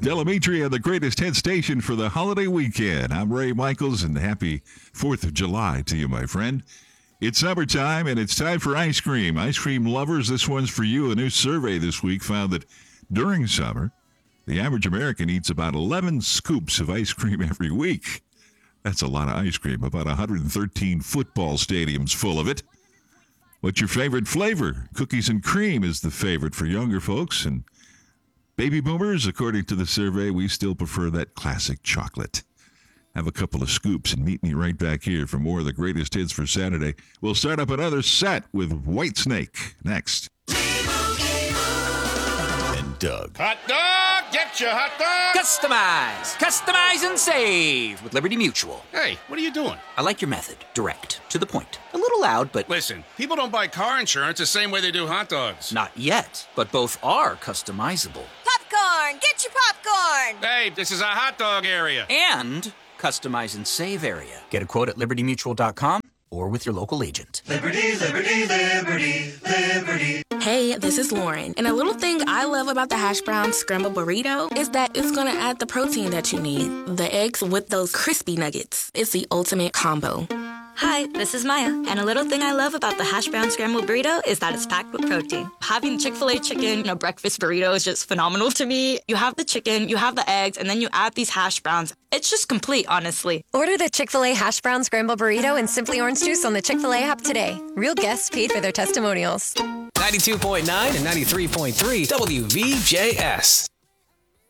Delamitri on the greatest hit station for the holiday weekend. I'm Ray Michaels, and happy 4th of July to you, my friend. It's summertime, and it's time for ice cream. Ice cream lovers, this one's for you. A new survey this week found that during summer, the average American eats about 11 scoops of ice cream every week. That's a lot of ice cream, about 113 football stadiums full of it. What's your favorite flavor? Cookies and cream is the favorite for younger folks, and baby boomers, according to the survey, we still prefer that classic chocolate. Have a couple of scoops and meet me right back here for more of the greatest hits for Saturday. We'll start up another set with Whitesnake next. And Doug. Hot dog! Get your hot dog! Customize! Customize and save with Liberty Mutual. Hey, what are you doing? I like your method. Direct. To the point. A little loud, but... Listen, people don't buy car insurance the same way they do hot dogs. Not yet, but both are customizable. Popcorn! Get your popcorn! Hey, this is a hot dog area. And customize and save area. Get a quote at libertymutual.com or with your local agent. Liberty, liberty, liberty, liberty. Hey, this is Lauren, and a little thing I love about the hash brown scrambled burrito is that it's gonna add the protein that you need. The eggs with those crispy nuggets. It's the ultimate combo. Hi, this is Maya, and a little thing I love about the hash brown scrambled burrito is that it's packed with protein. Having Chick-fil-A chicken, breakfast burrito is just phenomenal to me. You have the chicken, you have the eggs, and then you add these hash browns. It's just complete, honestly. Order the Chick-fil-A hash brown scrambled burrito and Simply Orange Juice on the Chick-fil-A app today. Real guests paid for their testimonials. 92.9 and 93.3 WVJS.